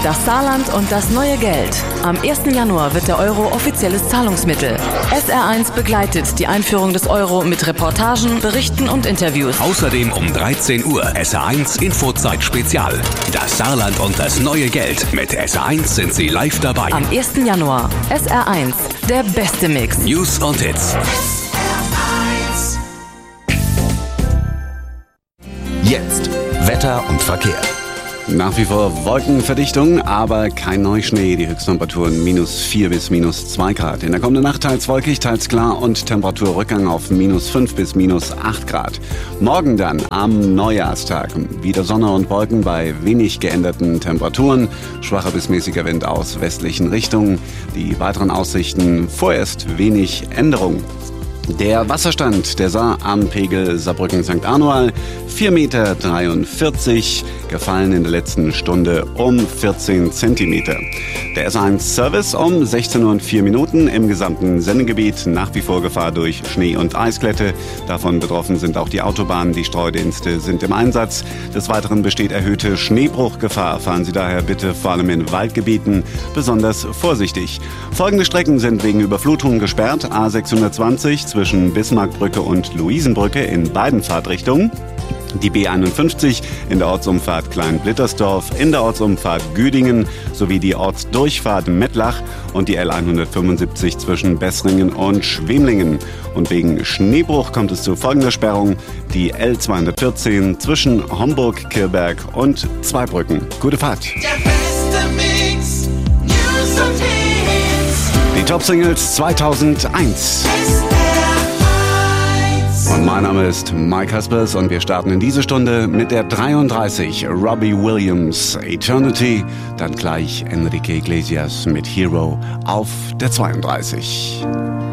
Das Saarland und das neue Geld. Am 1. Januar wird der Euro offizielles Zahlungsmittel. SR1 begleitet die Einführung des Euro mit Reportagen, Berichten und Interviews. Außerdem um 13 Uhr SR1 Infozeit Spezial. Das Saarland und das neue Geld. Mit SR1 sind Sie live dabei. Am 1. Januar. SR1, der beste Mix. News und Hits. Jetzt Wetter und Verkehr. Nach wie vor Wolkenverdichtung, aber kein Neuschnee. Die Höchsttemperaturen -4 bis -2 Grad. In der kommenden Nacht teils wolkig, teils klar und Temperaturrückgang auf -5 bis -8 Grad. Morgen dann am Neujahrstag wieder Sonne und Wolken bei wenig geänderten Temperaturen. Schwacher bis mäßiger Wind aus westlichen Richtungen. Die weiteren Aussichten vorerst wenig Änderung. Der Wasserstand der Saar am Pegel Saarbrücken-St. Arnoal 4,43 Meter, gefallen in der letzten Stunde um 14 Zentimeter. Der SR1-Service um 16:04 Uhr im gesamten Sendegebiet. Nach wie vor Gefahr durch Schnee- und Eisglätte. Davon betroffen sind auch die Autobahnen. Die Streudienste sind im Einsatz. Des Weiteren besteht erhöhte Schneebruchgefahr. Fahren Sie daher bitte vor allem in Waldgebieten besonders vorsichtig. Folgende Strecken sind wegen Überflutung gesperrt. A620 zwischen Bismarckbrücke und Luisenbrücke in beiden Fahrtrichtungen. Die B51 in der Ortsumfahrt Klein-Blittersdorf, in der Ortsumfahrt Güdingen sowie die Ortsdurchfahrt Mettlach und die L175 zwischen Bessringen und Schwemlingen. Und wegen Schneebruch kommt es zu folgender Sperrung: die L214 zwischen Homburg-Kirberg und Zweibrücken. Gute Fahrt! Der beste Mix, News und Hits. Die Top-Singles 2001. Und mein Name ist Mike Haspers und wir starten in diese Stunde mit der 33, Robbie Williams, Eternity, dann gleich Enrique Iglesias mit Hero auf der 32.